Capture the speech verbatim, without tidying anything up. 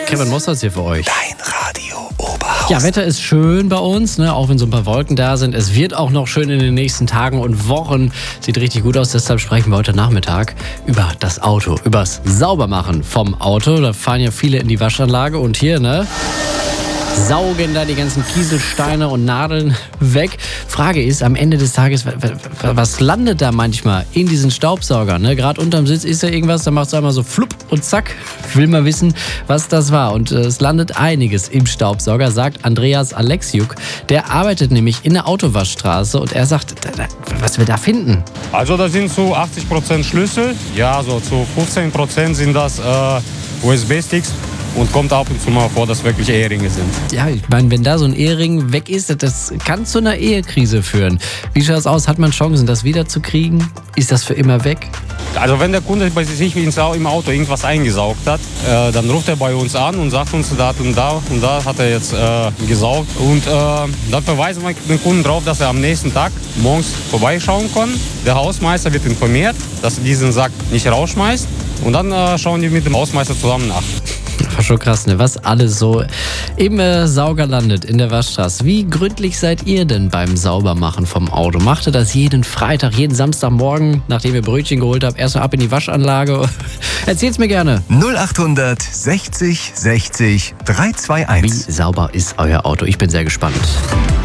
Kevin Mossertz hier für euch. Dein Radio Oberhausen. Ja, Wetter ist schön bei uns, ne? Auch wenn so ein paar Wolken da sind. Es wird auch noch schön in den nächsten Tagen und Wochen. Sieht richtig gut aus, deshalb sprechen wir heute Nachmittag über das Auto, übers Saubermachen vom Auto. Da fahren ja viele in die Waschanlage und hier, ne? Saugen da die ganzen Kieselsteine und Nadeln weg. Frage ist, am Ende des Tages, was landet da manchmal in diesen Staubsaugern? Ne? Gerade unterm Sitz ist ja irgendwas, da macht es einmal so flupp und zack. Will mal wissen, was das war. Und äh, es landet einiges im Staubsauger, sagt Andreas Alexiuk. Der arbeitet nämlich in der Autowaschstraße und er sagt, was wir da finden. Also das sind zu achtzig Prozent Schlüssel, ja, so zu fünfzehn Prozent sind das äh, U S B-Sticks. Und kommt ab und zu mal vor, dass wirklich Eheringe sind. Ja, ich meine, wenn da so ein Ehering weg ist, das kann zu einer Ehekrise führen. Wie schaut es aus? Hat man Chancen, das wiederzukriegen? Ist das für immer weg? Also wenn der Kunde bei sich im Auto irgendwas eingesaugt hat, äh, dann ruft er bei uns an und sagt uns, da und da und da hat er jetzt äh, gesaugt. Und äh, dann verweisen wir den Kunden darauf, dass er am nächsten Tag morgens vorbeischauen kann. Der Hausmeister wird informiert, dass er diesen Sack nicht rausschmeißt. Und dann äh, schauen die mit dem Hausmeister zusammen nach. War schon krass, ne? Was alles so im äh, Sauger landet in der Waschstraße. Wie gründlich seid ihr denn beim Saubermachen vom Auto? Macht ihr das jeden Freitag, jeden Samstagmorgen, nachdem ihr Brötchen geholt habt, erstmal ab in die Waschanlage? Erzählt's mir gerne. null acht sechzig sechzig drei zwei eins. Wie sauber ist euer Auto? Ich bin sehr gespannt.